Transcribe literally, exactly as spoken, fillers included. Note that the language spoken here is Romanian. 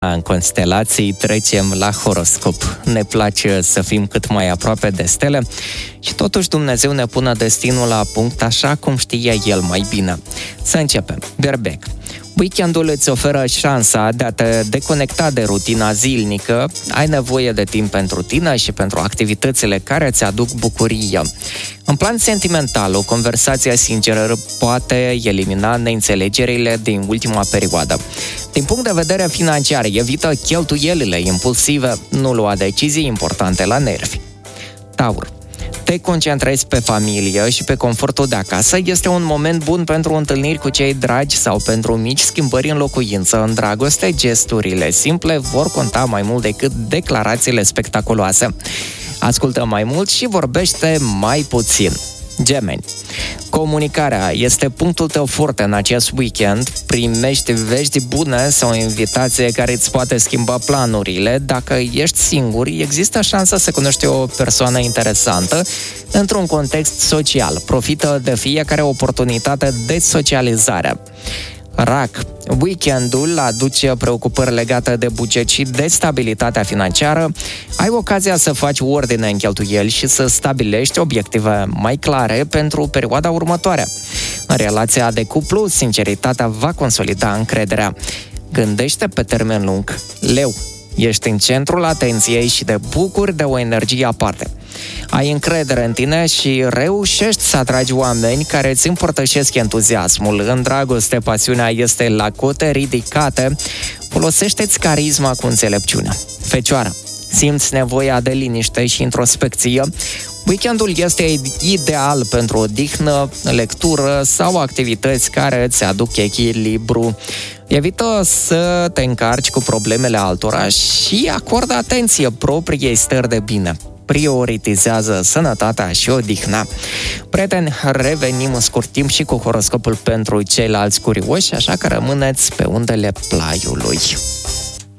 În constelații trecem la horoscop. Ne place să fim cât mai aproape de stele și totuși Dumnezeu ne pune destinul la punct așa cum știe El mai bine. Să începem. Berbec. Weekendul îți oferă șansa de a te deconecta de rutina zilnică, ai nevoie de timp pentru tine și pentru activitățile care îți aduc bucurie. În plan sentimental, o conversație sinceră poate elimina neînțelegerile din ultima perioadă. Din punct de vedere financiar, evită cheltuielile impulsive, nu lua decizii importante la nervi. Taur. Te concentrezi pe familie și pe confortul de acasă, este un moment bun pentru întâlniri cu cei dragi sau pentru mici schimbări în locuință. În dragoste, gesturile simple vor conta mai mult decât declarațiile spectaculoase. Ascultă mai mult și vorbește mai puțin. Gemeni. Comunicarea este punctul tău forte în acest weekend. Primești vești bune sau o invitație care îți poate schimba planurile. Dacă ești singur, există șansa să cunoști o persoană interesantă într-un context social. Profită de fiecare oportunitate de socializare. Rac. Weekendul aduce preocupări legate de buget și de stabilitatea financiară. Ai ocazia să faci ordine în cheltuieli și să stabilești obiective mai clare pentru perioada următoare. În relația de cuplu, sinceritatea va consolida încrederea. Gândește pe termen lung. Leu. Ești în centrul atenției și te bucuri de o energie aparte. Ai încredere în tine și reușești să atragi oameni care îți împărtășesc entuziasmul. În dragoste, pasiunea este la cote ridicate. Folosește-ți carisma cu înțelepciune. Fecioară. Simți nevoia de liniște și introspecție. Weekendul este ideal pentru odihnă, lectură sau activități care îți aduc echilibru. Evită să te încarci cu problemele altora și acordă atenție propriei stări de bine. Prioritizează sănătatea și odihna. Prieteni, revenim în scurt timp și cu horoscopul pentru ceilalți curioși, așa că rămâneți pe undele Plaiului.